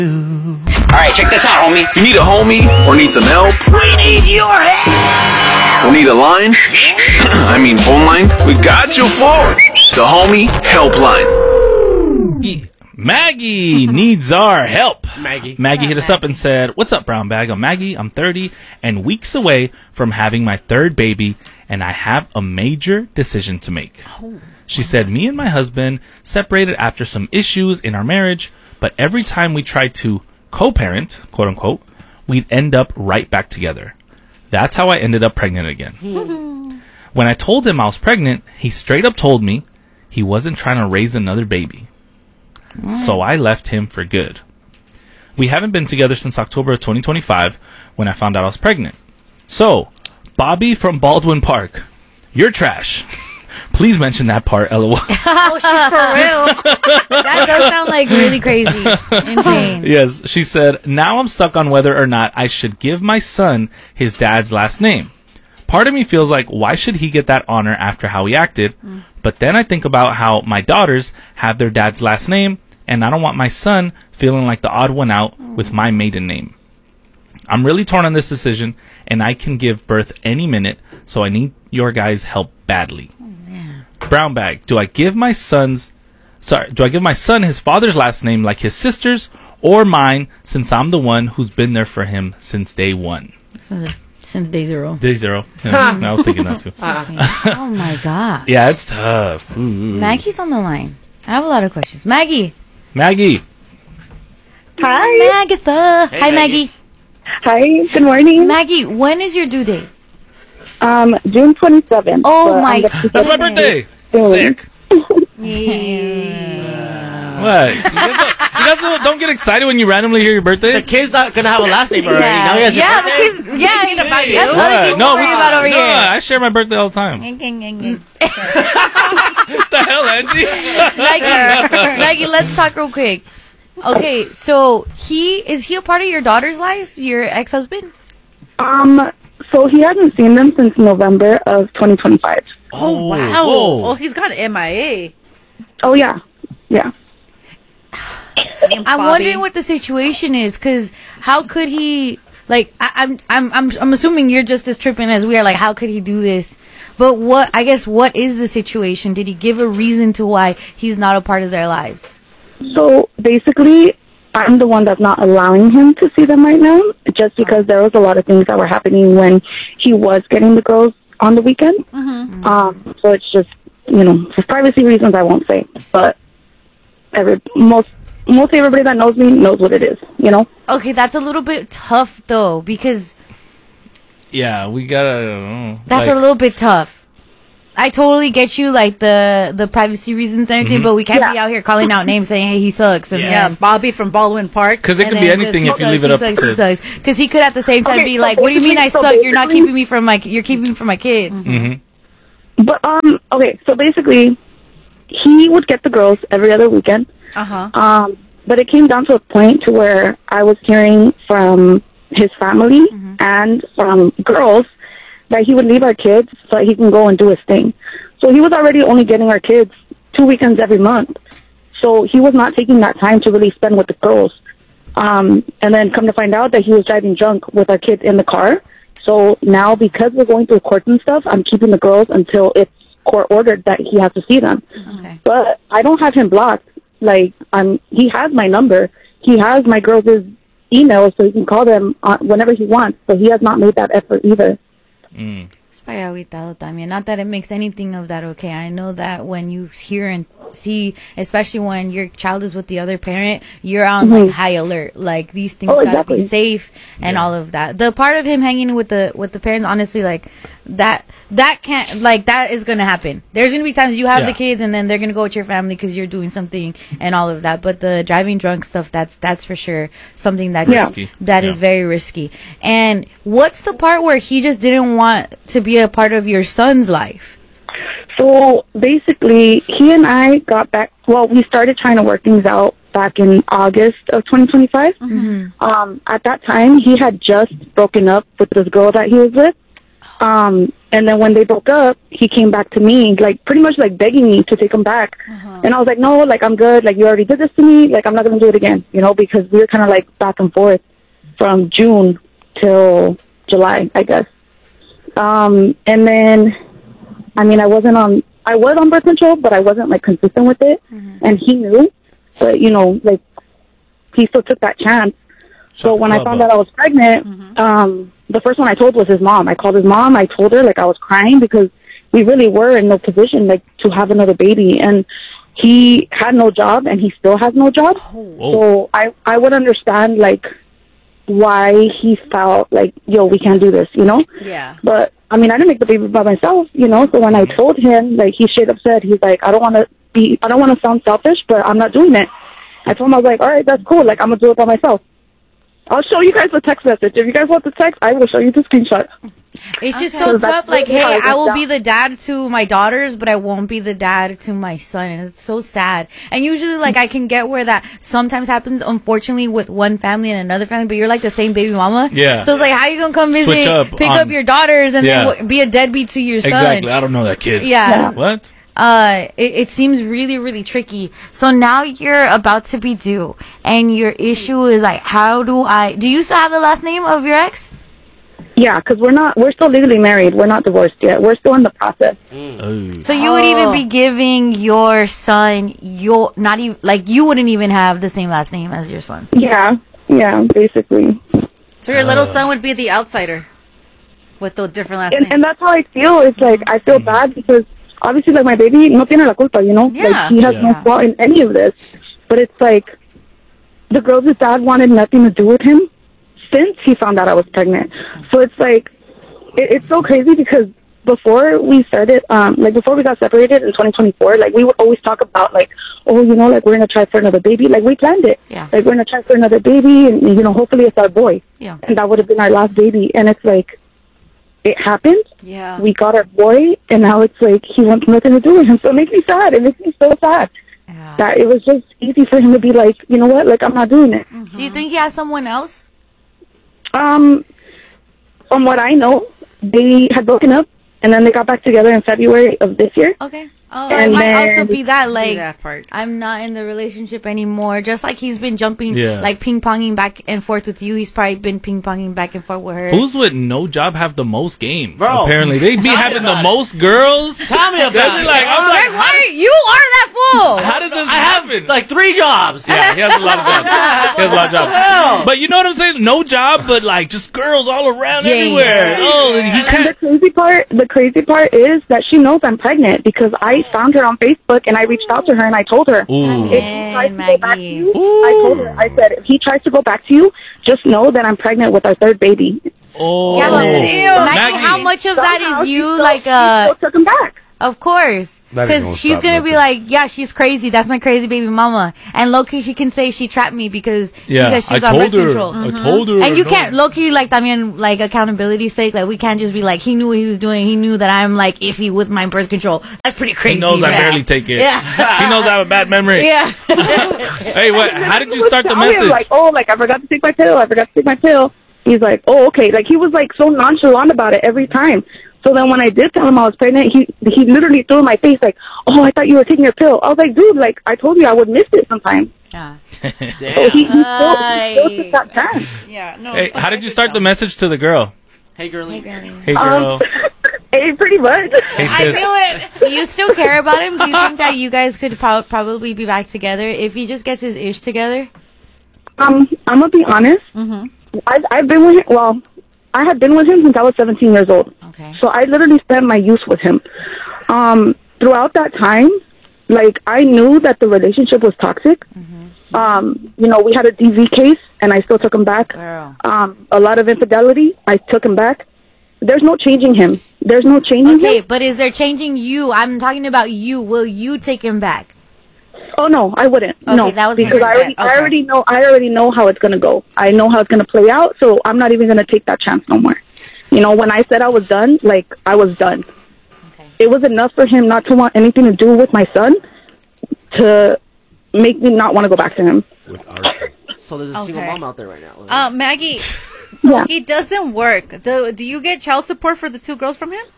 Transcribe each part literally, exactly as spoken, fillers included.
Alright, check this out, homie. You need a homie or need some help? We need your help! Or need a line? I mean phone line? We got you for the Homie Helpline. Maggie needs our help. Maggie. Maggie hit us up and said, "What's up, Brown Bag? I'm Maggie. I'm thirty and weeks away from having my third baby, and I have a major decision to make." She said, "Me and my husband separated after some issues in our marriage, but every time we tried to co-parent, quote unquote, we'd end up right back together. That's how I ended up pregnant again." When I told him I was pregnant, he straight up told me he wasn't trying to raise another baby. So I left him for good. We haven't been together since October of twenty twenty-five when I found out I was pregnant. So, Bobby from Baldwin Park, you're trash. Please mention that part, lol. Oh, she's for real. That does sound like really crazy. Insane. Yes, she said, "Now I'm stuck on whether or not I should give my son his dad's last name. Part of me feels like, why should he get that honor after how he acted? Mm. But then I think about how my daughters have their dad's last name, and I don't want my son feeling like the odd one out mm. with my maiden name. I'm really torn on this decision, and I can give birth any minute, so I need your guys' help badly." Oh, man. Brown Bag, do I give my son's, sorry, do I give my son his father's last name like his sister's, or mine, since I'm the one who's been there for him since day one? So, since day zero. Day zero. Yeah, I was thinking that too. Oh my god. Yeah, it's tough. Ooh. Maggie's on the line. I have a lot of questions. Maggie. Maggie. Hi. Magatha. Hey, Hi, Maggie. Maggie. Hi. Good morning. Maggie, when is your due date? Um, June twenty-seventh. Oh my god. That's my birthday. Soon. Sick. Yeah. What? You guys, don't, you guys don't, don't get excited when you randomly hear your birthday? The kid's not gonna have a last name already. Yeah, Now he has yeah a the kids. Yeah, Thinking about you. That's other things no, to worry about over no, here. I share my birthday all the time. What the hell, Angie? Maggie, Maggie, let's talk real quick. Okay, so he is he a part of your daughter's life? Your ex-husband? Um, so he hasn't seen them since November of twenty twenty-five. Oh, wow. Whoa. Oh, he's got M I A. Oh yeah, yeah. I'm wondering what the situation is, because how could he? Like, I, I'm, I'm, I'm, I'm assuming you're just as tripping as we are. Like, how could he do this? But what? I guess what is the situation? Did he give a reason to why he's not a part of their lives? So basically, I'm the one that's not allowing him to see them right now, just because there was a lot of things that were happening when he was getting the girls on the weekend. Mm-hmm. Um, so it's just, you know, for privacy reasons, I won't say. But every most most everybody that knows me knows what it is, you know. Okay, that's a little bit tough though, because Yeah, we gotta. Uh, that's like, a little bit tough. I totally get you, like the the privacy reasons and everything, Mm-hmm. but we can't Yeah. be out here calling out names saying, "Hey, he sucks." And Yeah, then, Bobby from Baldwin Park. because it and could be then anything just, if you he leave it sucks, up he sucks, to. he sucks. Because he could at the same time Okay, be so like, "What do you mean I basically- so suck? You're not basically- keeping me from my you're keeping me from my kids." Mm-hmm. But um, okay, so basically, he would get the girls every other weekend. Uh huh. Um, but it came down to a point to where I was hearing from his family Mm-hmm. and from girls that he would leave our kids so that he can go and do his thing. So he was already only getting our kids two weekends every month. So he was not taking that time to really spend with the girls. Um, and then come to find out that he was driving drunk with our kids in the car. So now, because we're going through courts and stuff, I'm keeping the girls until it's court ordered that he has to see them. Okay. But I don't have him blocked. Like, um, he has my number. He has my girls' email, so he can call them uh, whenever he wants. So he has not made that effort either. Mm. Es para agüitado también. Not that it makes anything of that okay. I know that when you hear and see, especially when your child is with the other parent, you're on Mhm. like high alert. Like these things Oh, gotta exactly. be safe and Yeah. all of that. The part of him hanging with the with the parents, honestly, like that that can't like that is gonna happen. There's gonna be times you have Yeah. the kids and then they're gonna go with your family because you're doing something and all of that. But the driving drunk stuff, that's that's for sure something that Yeah. Risky. that is Yeah. very risky. And what's the part where he just didn't want to be a part of your son's life? So basically, he and I got back. Well, we started trying to work things out back in August of twenty twenty-five. Mm-hmm. Um, at that time, he had just broken up with this girl that he was with. Um, and then when they broke up, he came back to me, like pretty much like begging me to take him back. Uh-huh. And I was like, no, like I'm good. Like you already did this to me. Like I'm not gonna do it again, you know, because we were kind of like back and forth from June till July, I guess. Um, and then, I mean, I wasn't on. I was on birth control, but I wasn't like consistent with it, mm-hmm. and he knew. But you know, like he still took that chance. So when I found out I was pregnant, mm-hmm. um, the first one I told was his mom. I called his mom. I told her like I was crying because we really were in no position like to have another baby, and he had no job, and he still has no job. Oh. So I I would understand like why he felt like, yo, we can't do this, you know? Yeah. But I mean, I didn't make the baby by myself, you know. So when I told him, like, he straight up said, he's like, I don't want to be, I don't want to sound selfish, but I'm not doing it. I told him, I was like, all right, that's cool. Like, I'm gonna do it by myself. I'll show you guys the text message. If you guys want the text, I will show you the screenshot. It's just okay. so tough. Like, hey, I will be the dad to my daughters, but I won't be the dad to my son. And it's so sad. And usually, like, I can get where that sometimes happens, unfortunately, with one family and another family, but you're like the same baby mama. Yeah. So it's like, how you going to come visit, up pick on, up your daughters, and yeah. then w- be a deadbeat to your son? Exactly. I don't know that kid. Yeah. yeah. What? Uh, it, it seems really, really tricky. So now you're about to be due, and your issue is like, how do I? Do you still have the last name of your ex? Yeah, because we're not. We're still legally married. We're not divorced yet. We're still in the process. Mm. So you oh. would even be giving your son your not even like you wouldn't even have the same last name as your son. Yeah, yeah, basically. So your little son would be the outsider with the different last and, name. and that's how I feel. It's like I feel bad because obviously, like, my baby no tiene la culpa, you know? Yeah. Like, he has yeah. no fault in any of this. But it's like, the girl's dad wanted nothing to do with him since he found out I was pregnant. So it's like, it, it's so crazy because before we started, um, like, before we got separated in twenty twenty-four, like, we would always talk about, like, oh, you know, like, we're going to try for another baby. Like, we planned it. Yeah. Like, we're going to try for another baby, and, you know, hopefully it's our boy. Yeah. And that would have been our last baby. And it's like, it happened. Yeah. We got our boy, and now it's like he wants nothing to do with him. So it makes me sad. It makes me so sad yeah. that it was just easy for him to be like, you know what, like, I'm not doing it. Mm-hmm. Do you think he has someone else? Um, from what I know, they had broken up, and then they got back together in February of this year. Okay. Oh, so it might then, also be that, like, that part. I'm not in the relationship anymore. Just like he's been jumping, yeah. like ping-ponging back and forth with you, he's probably been ping-ponging back and forth with her. Fools with no job have the most game. Bro. Apparently. They be having the most girls. Tell me about They'd be it. like, I'm Like, like, why are you are that fool? how does this I have happen? like three jobs. Yeah, he has a lot of jobs. He has a lot of jobs. But you know what I'm saying? No job, but like just girls all around Yeah, everywhere. yeah. Oh, he And the can't. crazy part, the crazy part is that she knows I'm pregnant because I found her on Facebook and I reached out to her and I told her. Ooh. If he tries to go back to Maggie. you, I told her, I said, if he tries to go back to you, just know that I'm pregnant with our third baby. Oh, Yeah, but Maggie. Maggie, how much of that Somehow is she you, still- like, she uh, still took him back. of course. That ain't Because gonna she's stop going to be nothing. like, yeah, she's crazy. That's my crazy baby mama. And Loki, he can say she trapped me because Yeah, she said she's I on told birth her. control. I told her. And you no. can't, Loki, like, también, like, accountability's sake, like, we can't just be like, he knew what he was doing. He knew that I'm, like, iffy with my birth control. That's pretty crazy. He knows I man. barely take it. Yeah. He knows I have a bad memory. Yeah. Hey, what? How did you start the Tell him, message? Like, oh, like, I forgot to take my pill. I forgot to take my pill. He's like, oh, okay. Like, he was, like, so nonchalant about it every time. So then when I did tell him I was pregnant, he he literally threw in my face, like, oh, I thought you were taking your pill. I was like, dude, like, I told you I would miss it sometimes. Yeah. So he, he, still, he still took that chance. Yeah. No. Hey, how did you start the message to the girl? Hey, girlie. Hey, girl. Um, hey, pretty much. Hey, sis. it. Do you still care about him? Do you think that you guys could pro- probably be back together if he just gets his ish together? Um, I'm gonna be honest. Mm-hmm. I've I've been with him. Well, I had been with him since I was seventeen years old. Okay. So I literally spent my youth with him. Um, throughout that time, like, I knew that the relationship was toxic. Mm-hmm. Um, you know, we had a D V case, and I still took him back. Girl. Um, a lot of infidelity, I took him back. There's no changing him. There's no changing Okay, him. but is there changing you? I'm talking about you. Will you take him back? Oh no, I wouldn't. Okay, no, that was my because I already, percent. I Okay. already know. I already know how it's gonna go. I know how it's gonna play out. So I'm not even gonna take that chance no more. You know, when I said I was done, like, I was done. Okay. It was enough for him not to want anything to do with my son to make me not want to go back to him. So there's a single Okay. mom out there right now. Uh, Maggie, So Yeah. he doesn't work. Do, do you get child support for the two girls from him?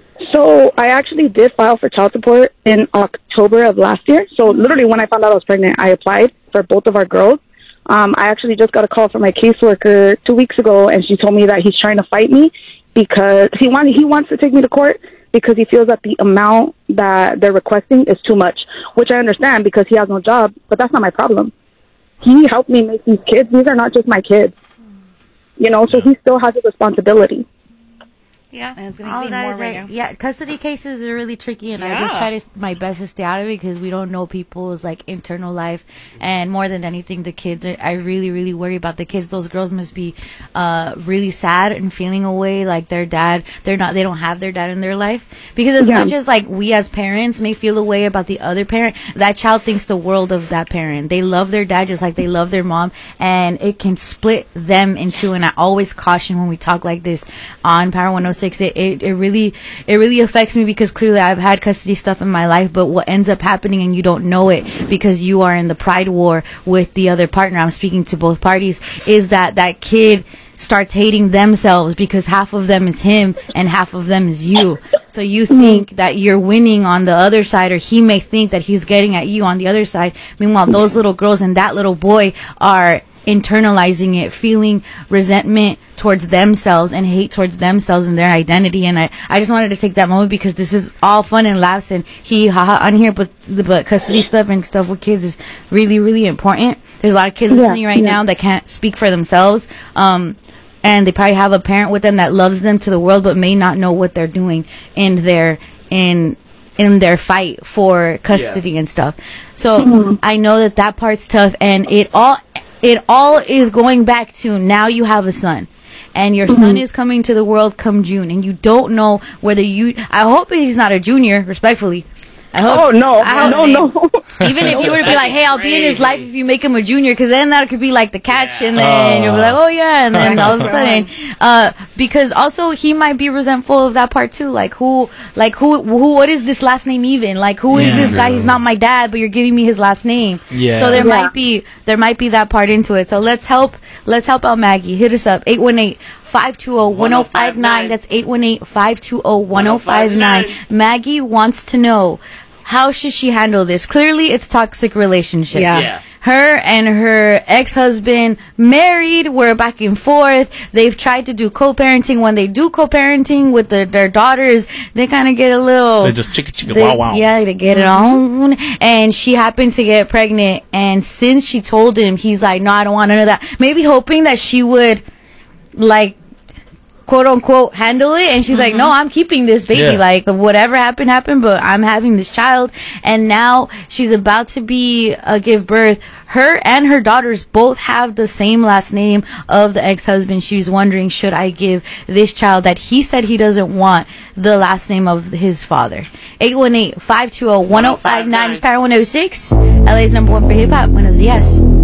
So I actually did file for child support in October of last year. So literally when I found out I was pregnant, I applied for both of our girls. Um, I actually just got a call from my caseworker two weeks ago, and she told me that he's trying to fight me because he wanted, he wants to take me to court because he feels that the amount that they're requesting is too much, which I understand because he has no job, but that's not my problem. He helped me make these kids. These are not just my kids. You know, so he still has a responsibility. Yeah, and it's All gonna be that more is right right. now. Yeah, custody cases are really tricky, and I just Yeah. try to my best to stay out of it because we don't know people's like internal life, and more than anything, the kids. I I really, really worry about the kids. Those girls must be uh, really sad and feeling away, like their dad. They're not. They don't have their dad in their life because as Yeah. much as like we as parents may feel a way about the other parent, that child thinks the world of that parent. They love their dad just like they love their mom, and it can split them into. And I always caution when we talk like this on Power one oh six. It it, it really it really affects me because clearly I've had custody stuff in my life, but what ends up happening and you don't know it because you are in the pride war with the other partner. I'm speaking to both parties. Is that that kid starts hating themselves because half of them is him and half of them is you. So you think that you're winning on the other side, or he may think that he's getting at you on the other side. Meanwhile, those little girls and that little boy are internalizing it, feeling resentment towards themselves and hate towards themselves and their identity. And I, I just wanted to take that moment because this is all fun and laughs and he haha on here, but the but custody stuff and stuff with kids is really, really important. There's a lot of kids Yeah, listening right yeah. now that can't speak for themselves. Um, and they probably have a parent with them that loves them to the world, but may not know what they're doing in their, in, in their fight for custody and stuff. So I know that that part's tough, and it all, it all is going back to now you have a son. And your son is coming to the world come June, and you don't know whether you. I hope he's not a junior, respectfully. I hope. Oh, no. I hope- No, no. Even if you were to be like, hey, I'll be in his life if you make him a junior, because then that could be like the catch, and then you'll be like, oh yeah, and then all of a sudden, uh, because also he might be resentful of that part too. Like who, like who, who, what is this last name even? Like who is Yeah. this guy? He's not my dad, but you're giving me his last name. Yeah. So there Yeah. might be, there might be that part into it. So let's help, let's help out Maggie. Hit us up, eight one eight, five two zero, one zero five nine. That's eight one eight, five two zero, one zero five nine. Maggie wants to know, how should she handle this? Clearly, it's toxic relationship. Yeah. Yeah. Her and her ex-husband married, were back and forth. They've tried to do co-parenting. When they do co-parenting with the, their daughters, they kind of get a little... They just chicka chicka they- wow wow. Yeah, they get it on. And she happened to get pregnant. And since she told him, he's like, no, I don't want none of that. Maybe hoping that she would, like, quote unquote handle it, and she's like, no, I'm keeping this baby. Yeah. Like whatever happened happened, but I'm having this child. And now she's about to be uh, give birth. Her and her daughters both have the same last name of the ex-husband. She's wondering, should I give this child that he said he doesn't want the last name of his father? Eight one eight, five two zero, one zero five nine is Power one oh six, L A's number one for hip hop. Buenos dias.